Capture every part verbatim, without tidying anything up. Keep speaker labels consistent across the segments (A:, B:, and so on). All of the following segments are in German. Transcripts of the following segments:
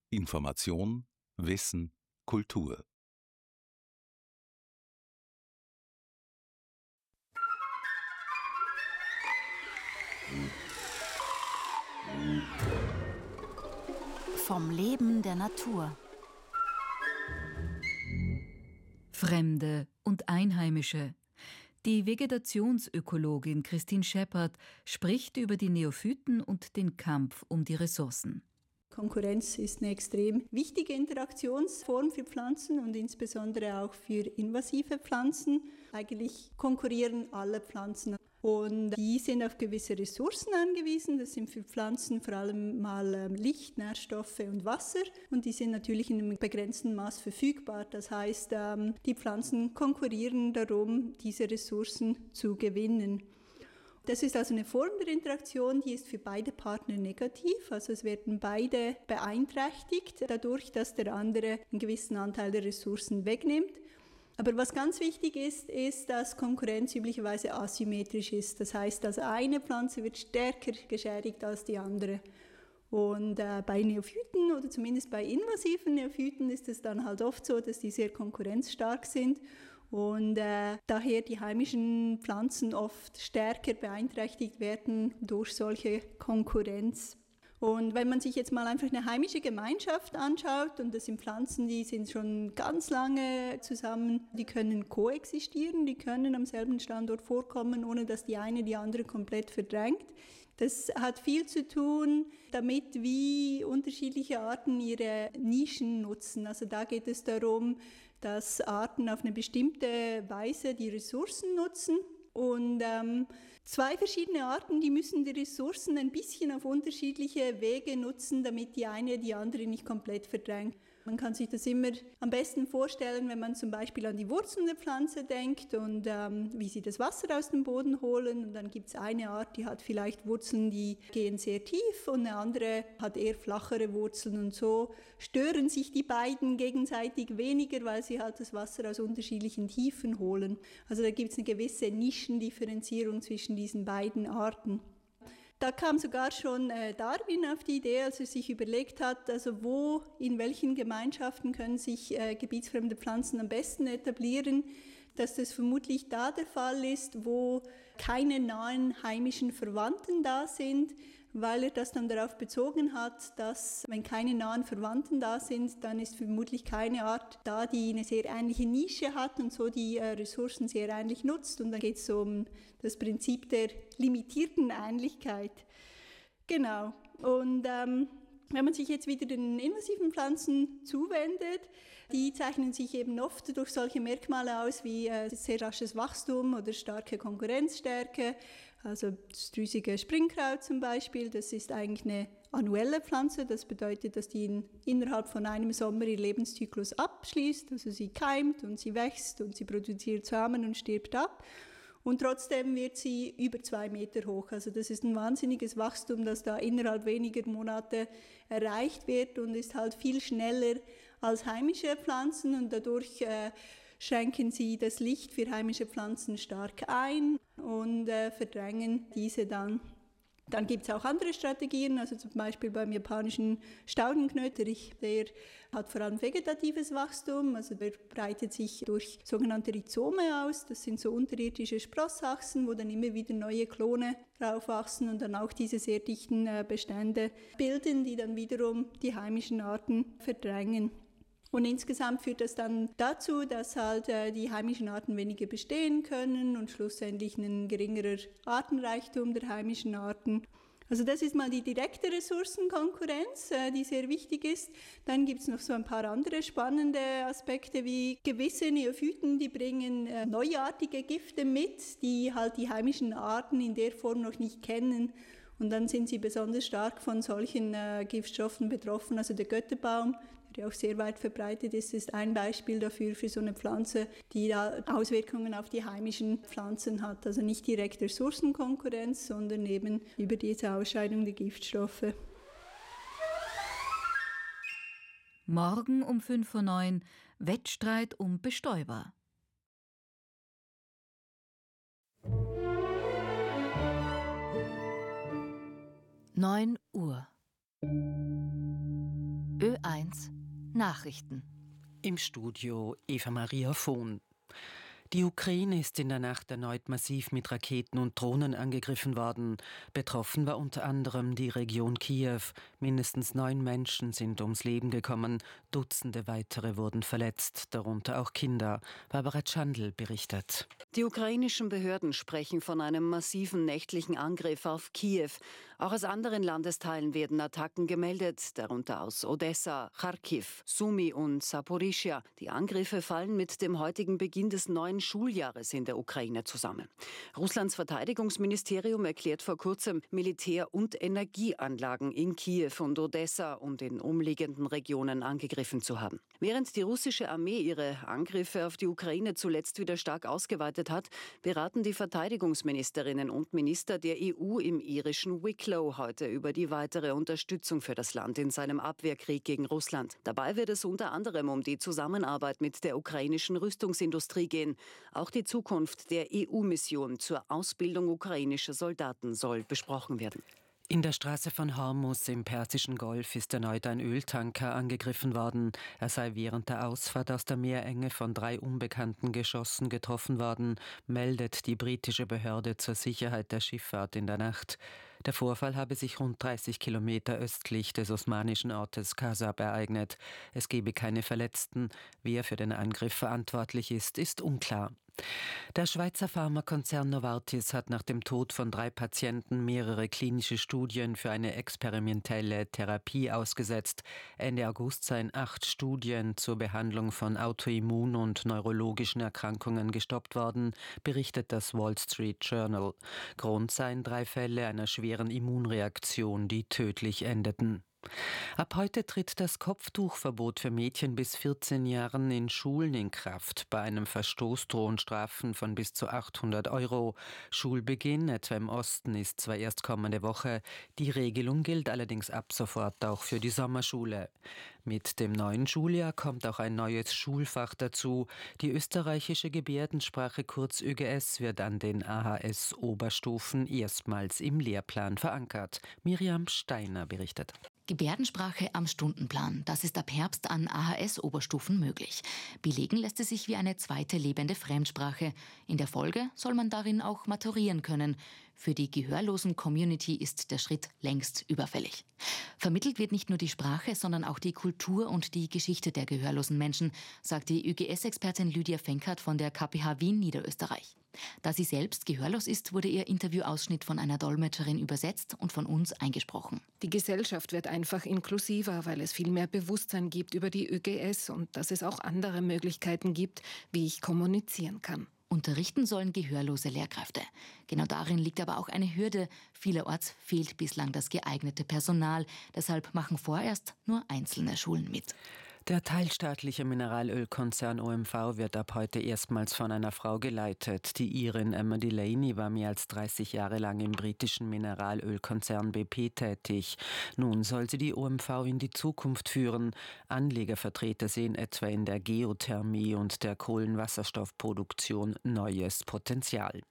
A: Information, Wissen, Kultur.
B: Vom Leben der Natur.
C: Fremde und Einheimische. Die Vegetationsökologin Christine Scheppert spricht über die Neophyten und den Kampf um die Ressourcen.
D: Konkurrenz ist eine extrem wichtige Interaktionsform für Pflanzen und insbesondere auch für invasive Pflanzen. Eigentlich konkurrieren alle Pflanzen und die sind auf gewisse Ressourcen angewiesen. Das sind für Pflanzen vor allem mal Licht, Nährstoffe und Wasser und die sind natürlich in einem begrenzten Maß verfügbar. Das heißt, die Pflanzen konkurrieren darum, diese Ressourcen zu gewinnen. Das ist also eine Form der Interaktion, die ist für beide Partner negativ. Also es werden beide beeinträchtigt dadurch, dass der andere einen gewissen Anteil der Ressourcen wegnimmt. Aber was ganz wichtig ist, ist, dass Konkurrenz üblicherweise asymmetrisch ist. Das heißt, dass eine Pflanze wird stärker geschädigt als die andere. Und äh, bei Neophyten oder zumindest bei invasiven Neophyten ist es dann halt oft so, dass die sehr konkurrenzstark sind und äh, daher die heimischen Pflanzen oft stärker beeinträchtigt werden durch solche Konkurrenz. Und wenn man sich jetzt mal einfach eine heimische Gemeinschaft anschaut, und das sind Pflanzen, die sind schon ganz lange zusammen, die können koexistieren, die können am selben Standort vorkommen, ohne dass die eine die andere komplett verdrängt. Das hat viel zu tun damit, wie unterschiedliche Arten ihre Nischen nutzen. Also da geht es darum, dass Arten auf eine bestimmte Weise die Ressourcen nutzen. Und ähm, zwei verschiedene Arten, die müssen die Ressourcen ein bisschen auf unterschiedliche Wege nutzen, damit die eine die andere nicht komplett verdrängt. Man kann sich das immer am besten vorstellen, wenn man zum Beispiel an die Wurzeln der Pflanze denkt und ähm, wie sie das Wasser aus dem Boden holen. Und dann gibt es eine Art, die hat vielleicht Wurzeln, die gehen sehr tief und eine andere hat eher flachere Wurzeln. Und so stören sich die beiden gegenseitig weniger, weil sie halt das Wasser aus unterschiedlichen Tiefen holen. Also da gibt es eine gewisse Nischendifferenzierung zwischen diesen beiden Arten. Da kam sogar schon äh, Darwin auf die Idee, als er sich überlegt hat, also wo, in welchen Gemeinschaften können sich äh, gebietsfremde Pflanzen am besten etablieren, dass das vermutlich da der Fall ist, wo keine nahen heimischen Verwandten da sind, weil er das dann darauf bezogen hat, dass wenn keine nahen Verwandten da sind, dann ist vermutlich keine Art da, die eine sehr ähnliche Nische hat und so die äh, Ressourcen sehr ähnlich nutzt. Und dann geht es um das Prinzip der limitierten Ähnlichkeit. Genau. Und ähm, wenn man sich jetzt wieder den invasiven Pflanzen zuwendet, die zeichnen sich eben oft durch solche Merkmale aus wie äh, sehr rasches Wachstum oder starke Konkurrenzstärke. Also das drüsige Springkraut zum Beispiel, das ist eigentlich eine annuelle Pflanze. Das bedeutet, dass die in, innerhalb von einem Sommer ihren Lebenszyklus abschließt. Also sie keimt und sie wächst und sie produziert Samen und stirbt ab. Und trotzdem wird sie über zwei Meter hoch. Also das ist ein wahnsinniges Wachstum, das da innerhalb weniger Monate erreicht wird und ist halt viel schneller als heimische Pflanzen und dadurch äh, schränken sie das Licht für heimische Pflanzen stark ein und äh, verdrängen diese dann. Dann gibt es auch andere Strategien, also zum Beispiel beim japanischen Staudenknöterich, der hat vor allem vegetatives Wachstum, also der breitet sich durch sogenannte Rhizome aus, das sind so unterirdische Sprossachsen, wo dann immer wieder neue Klone drauf wachsen und dann auch diese sehr dichten äh, Bestände bilden, die dann wiederum die heimischen Arten verdrängen. Und insgesamt führt das dann dazu, dass halt äh, die heimischen Arten weniger bestehen können und schlussendlich ein geringerer Artenreichtum der heimischen Arten. Also das ist mal die direkte Ressourcenkonkurrenz, äh, die sehr wichtig ist. Dann gibt es noch so ein paar andere spannende Aspekte wie gewisse Neophyten, die bringen äh, neuartige Gifte mit, die halt die heimischen Arten in der Form noch nicht kennen. Und dann sind sie besonders stark von solchen äh, Giftstoffen betroffen. Also der Götterbaum, der auch sehr weit verbreitet ist, ist ein Beispiel dafür, für so eine Pflanze, die da Auswirkungen auf die heimischen Pflanzen hat. Also nicht direkt Ressourcenkonkurrenz, sondern eben über diese Ausscheidung der Giftstoffe.
C: Morgen um fünf vor neun Wettstreit um Bestäuber.
B: neun Uhr. Ö eins Nachrichten.
E: Im Studio Eva-Maria Vohn. Die Ukraine ist in der Nacht erneut massiv mit Raketen und Drohnen angegriffen worden. Betroffen war unter anderem die Region Kiew. Mindestens neun Menschen sind ums Leben gekommen. Dutzende weitere wurden verletzt, darunter auch Kinder. Barbara Tschandl berichtet.
F: Die ukrainischen Behörden sprechen von einem massiven nächtlichen Angriff auf Kiew. Auch aus anderen Landesteilen werden Attacken gemeldet, darunter aus Odessa, Kharkiv, Sumy und Saporischschja. Die Angriffe fallen mit dem heutigen Beginn des neuen Schuljahres in der Ukraine zusammen. Russlands Verteidigungsministerium erklärt vor kurzem, Militär- und Energieanlagen in Kiew und Odessa und in umliegenden Regionen angegriffen zu haben. Während die russische Armee ihre Angriffe auf die Ukraine zuletzt wieder stark ausgeweitet hat, beraten die Verteidigungsministerinnen und Minister der E U im irischen Wicklow heute über die weitere Unterstützung für das Land in seinem Abwehrkrieg gegen Russland. Dabei wird es unter anderem um die Zusammenarbeit mit der ukrainischen Rüstungsindustrie gehen. Auch die Zukunft der E U-Mission zur Ausbildung ukrainischer Soldaten soll besprochen werden.
E: In der Straße von Hormuz im Persischen Golf ist erneut ein Öltanker angegriffen worden. Er sei während der Ausfahrt aus der Meerenge von drei unbekannten Geschossen getroffen worden, meldet die britische Behörde zur Sicherheit der Schifffahrt in der Nacht. Der Vorfall habe sich rund dreißig Kilometer östlich des osmanischen Ortes Kasab ereignet. Es gebe keine Verletzten. Wer für den Angriff verantwortlich ist, ist unklar. Der Schweizer Pharmakonzern Novartis hat nach dem Tod von drei Patienten mehrere klinische Studien für eine experimentelle Therapie ausgesetzt. Ende August seien acht Studien zur Behandlung von Autoimmun- und neurologischen Erkrankungen gestoppt worden, berichtet das Wall Street Journal. Grund seien drei Fälle einer schweren Immunreaktion, die tödlich endeten. Ab heute tritt das Kopftuchverbot für Mädchen bis vierzehn Jahren in Schulen in Kraft. Bei einem Verstoß drohen Strafen von bis zu achthundert Euro. Schulbeginn, etwa im Osten, ist zwar erst kommende Woche. Die Regelung gilt allerdings ab sofort auch für die Sommerschule. Mit dem neuen Schuljahr kommt auch ein neues Schulfach dazu. Die österreichische Gebärdensprache, kurz Ö G S, wird an den A H S-Oberstufen erstmals im Lehrplan verankert. Miriam Steiner berichtet.
G: Gebärdensprache am Stundenplan. Das ist ab Herbst an A H S-Oberstufen möglich. Belegen lässt es sich wie eine zweite lebende Fremdsprache. In der Folge soll man darin auch maturieren können. Für die gehörlosen Community ist der Schritt längst überfällig. Vermittelt wird nicht nur die Sprache, sondern auch die Kultur und die Geschichte der gehörlosen Menschen, sagt die Ö G S-Expertin Lydia Fenkert von der K P H Wien Niederösterreich. Da sie selbst gehörlos ist, wurde ihr Interviewausschnitt von einer Dolmetscherin übersetzt und von uns eingesprochen.
H: Die Gesellschaft wird einfach inklusiver, weil es viel mehr Bewusstsein gibt über die Ö G S und dass es auch andere Möglichkeiten gibt, wie ich kommunizieren kann.
G: Unterrichten sollen gehörlose Lehrkräfte. Genau darin liegt aber auch eine Hürde. Vielerorts fehlt bislang das geeignete Personal. Deshalb machen vorerst nur einzelne Schulen mit.
E: Der teilstaatliche Mineralölkonzern O M V wird ab heute erstmals von einer Frau geleitet. Die Irin Emma Delaney war mehr als dreißig Jahre lang im britischen Mineralölkonzern B P tätig. Nun soll sie die O M V in die Zukunft führen. Anlegervertreter sehen etwa in der Geothermie und der Kohlenwasserstoffproduktion neues Potenzial.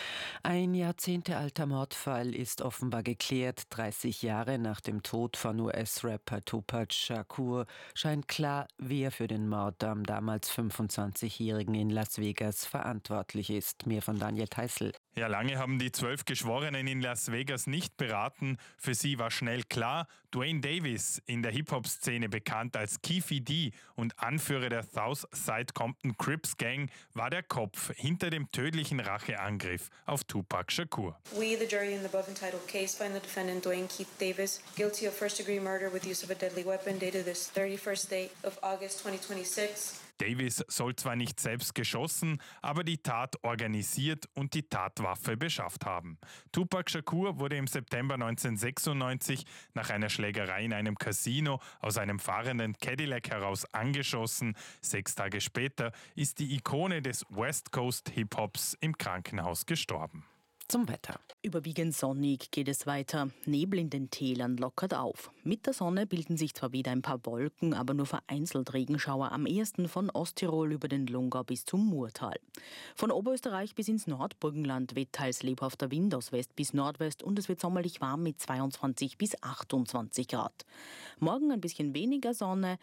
E: Ein jahrzehntealter Mordfall ist offenbar geklärt. dreißig Jahre nach dem Tod von U S-Rapper Tupac Shakur scheint klar, wer für den Mord am damals fünfundzwanzigjährigen in Las Vegas verantwortlich ist. Mehr von Daniel Theißl.
I: Ja, lange haben die zwölf Geschworenen in Las Vegas nicht beraten. Für sie war schnell klar, Dwayne Davis, in der Hip-Hop-Szene bekannt als Keefe D und Anführer der Southside Compton Crips Gang, war der Kopf hinter dem tödlichen Racheangriff auf Tupac Shakur.
J: We, the jury in the above entitled case, find the defendant Dwayne Keith Davis guilty of first-degree murder with use of a deadly weapon dated this thirty-first day of August twenty twenty-six.
I: Davis soll zwar nicht selbst geschossen, aber die Tat organisiert und die Tatwaffe beschafft haben. Tupac Shakur wurde im September neunzehnhundertsechsundneunzig nach einer Schlägerei in einem Casino aus einem fahrenden Cadillac heraus angeschossen. Sechs Tage später ist die Ikone des West Coast Hip-Hops im Krankenhaus gestorben.
E: zum Wetter.
K: Überwiegend sonnig geht es weiter. Nebel in den Tälern lockert auf. Mit der Sonne bilden sich zwar wieder ein paar Wolken, aber nur vereinzelt Regenschauer, am ehesten von Osttirol über den Lungau bis zum Murtal. Von Oberösterreich bis ins Nordburgenland weht teils lebhafter Wind aus West bis Nordwest und es wird sommerlich warm mit zweiundzwanzig bis achtundzwanzig Grad. Morgen ein bisschen weniger Sonne,